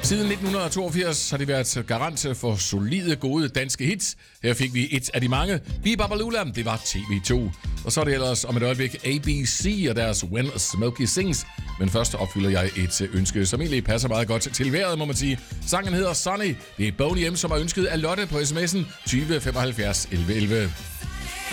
Siden 1982 har de været garant for solide, gode danske hits. Her fik vi et af de mange. Bibabalula, det var TV2. Og så er det ellers om et øjeblik ABC og deres When Smokey Sings. Men først opfylder jeg et ønske, som egentlig passer meget godt til vejret, må man sige. Sangen hedder Sunny. Det er Boney M, som har ønsket af Lotte på sms'en 20 75 11 11.